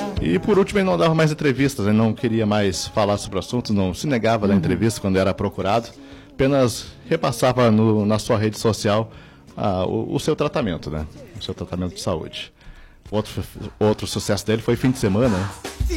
E por último, ele não dava mais entrevistas, ele não queria mais falar sobre assuntos, não se negava da entrevista quando era procurado, apenas repassava na sua rede social o seu tratamento, né? O seu tratamento de saúde. Outro sucesso dele foi Fim de Semana, né?